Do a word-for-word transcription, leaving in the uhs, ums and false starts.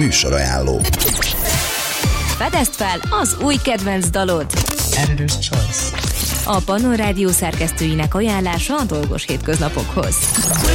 Műsorajánló. Fedezd fel az új kedvenc dalod! Editor's Choice. A Pannon Rádió szerkesztőinek ajánlása a dolgos hétköznapokhoz.